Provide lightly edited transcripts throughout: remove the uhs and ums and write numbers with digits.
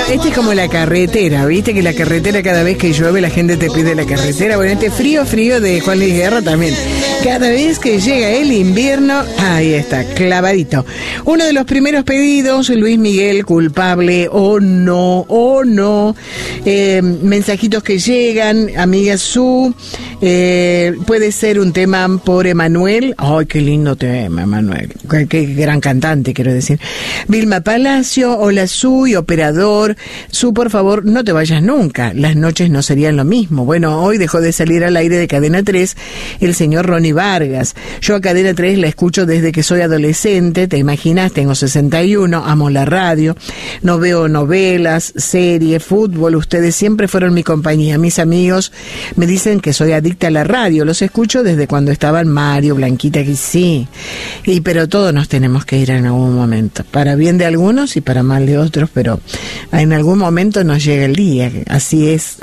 Este es como la carretera, ¿viste? Que la carretera, cada vez que llueve la gente te pide la carretera. Bueno, este frío de Juan Luis Guerra también. Cada vez que llega el invierno, ahí está, clavadito. Uno de los primeros pedidos, Luis Miguel, Culpable, oh no. Mensajitos que llegan, amiga Su, puede ser un tema por Emanuel. Ay, qué lindo tema, Emanuel. Qué gran cantante, quiero decir. Vilma Palacio, hola Su y operador. Su, por favor, no te vayas nunca. Las noches no serían lo mismo. Bueno, hoy dejó de salir al aire de Cadena 3 el señor Ronnie Vargas. Yo a Cadena 3 la escucho desde que soy adolescente, te imaginas, tengo 61, amo la radio, no veo novelas, series, fútbol, ustedes siempre fueron mi compañía. Mis amigos me dicen que soy adicta a la radio, los escucho desde cuando estaban Mario, Blanquita, que sí. Pero todos nos tenemos que ir en algún momento, para bien de algunos y para mal de otros, pero en algún momento nos llega el día. Así es,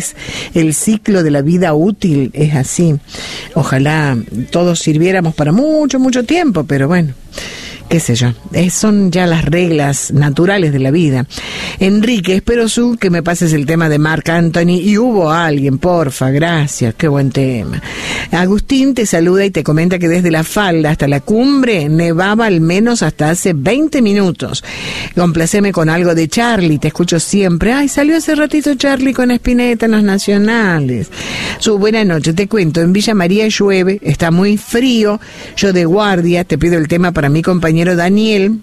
el ciclo de la vida útil es así. Ojalá todos sirviéramos para mucho tiempo, pero bueno, qué sé yo, son ya las reglas naturales de la vida. Enrique, espero Su que me pases el tema de Marc Anthony y hubo alguien, porfa, gracias, qué buen tema. Agustín te saluda y te comenta que desde la falda hasta la cumbre nevaba al menos hasta hace 20 minutos. Complaceme con algo de Charlie, te escucho siempre. Ay, salió hace ratito Charlie con Spinetta en los nacionales. Su, buena noche, te cuento, en Villa María llueve, está muy frío, yo de guardia, te pido el tema para mi compañero Daniel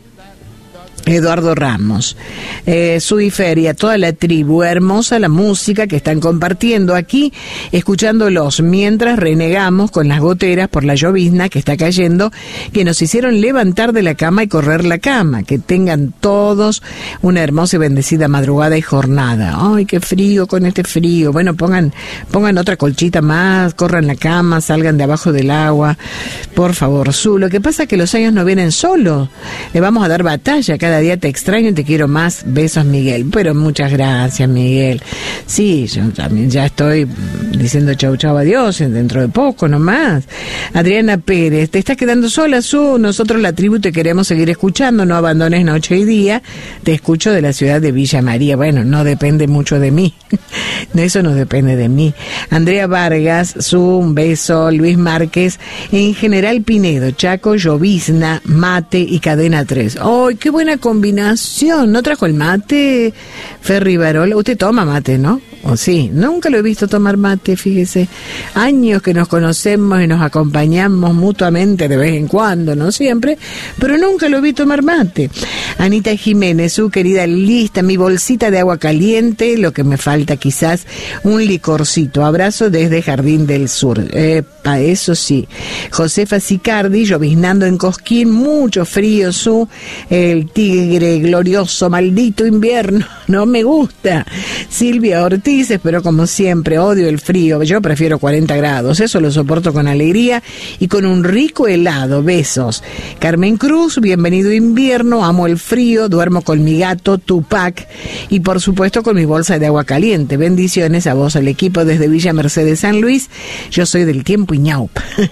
Eduardo Ramos, Su y Feria, toda la tribu, hermosa la música que están compartiendo aquí, escuchándolos mientras renegamos con las goteras por la llovizna que está cayendo, que nos hicieron levantar de la cama y correr la cama. Que tengan todos una hermosa y bendecida madrugada y jornada. Ay, qué frío con este frío. Bueno, pongan otra colchita más, corran la cama, salgan de abajo del agua, por favor. Su, lo que pasa es que los años no vienen solos, le vamos a dar batalla. Cada día te extraño y te quiero más. Besos, Miguel. Pero muchas gracias, Miguel. Sí, yo también ya estoy diciendo chau adiós dentro de poco nomás. Adriana Pérez, te estás quedando sola, Su. Nosotros la tribu te queremos seguir escuchando, no abandones noche y día. Te escucho de la ciudad de Villa María. Bueno, no depende mucho de mí. Eso no depende de mí. Andrea Vargas, Su, un beso. Luis Márquez, en General Pinedo, Chaco, llovizna, mate y Cadena 3. ¡Ay, qué buena combinación! ¿No trajo el mate, Ferry Barola? Usted toma mate, ¿no? ¿O sí? Nunca lo he visto tomar mate, fíjese. Años que nos conocemos y nos acompañamos mutuamente de vez en cuando, no siempre, pero nunca lo vi tomar mate. Anita Jiménez, Su querida lista, mi bolsita de agua caliente, lo que me falta quizás, un licorcito. Abrazo desde Jardín del Sur. Epa, eso sí. Josefa Sicardi, lloviznando en Cosquín, mucho frío, Su. El tigre glorioso, maldito invierno, no me gusta. Silvia Ortiz, espero como siempre, odio el frío, yo prefiero 40 grados, eso lo soporto con alegría y con un rico helado. Besos. Carmen Cruz, bienvenido invierno, amo el frío, duermo con mi gato Tupac y por supuesto con mi bolsa de agua caliente. Bendiciones a vos, al equipo desde Villa Mercedes San Luis, yo soy del tiempo y ñaup.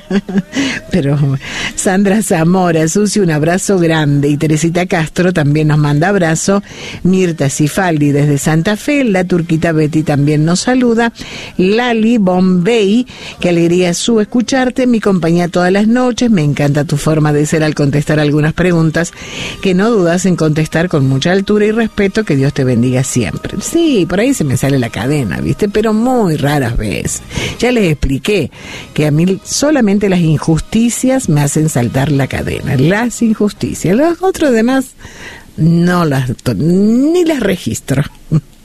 Pero Sandra Zamora, Susi, un abrazo grande. Y Teresita Castro también nos manda abrazo. Mirta Cifaldi desde Santa Fe, la turquita Betty también nos saluda. Lali Bombay, qué alegría, Su, escucharte, mi compañía todas las noches, me encanta tu forma de ser al contestar algunas preguntas, que no dudas en contestar con mucha altura y respeto, que Dios te bendiga siempre. Sí, por ahí se me sale la cadena, ¿viste? Pero muy raras veces. Ya les expliqué que a mí solamente las injusticias me hacen saltar la cadena, las injusticias, los otros demás no ni las registro.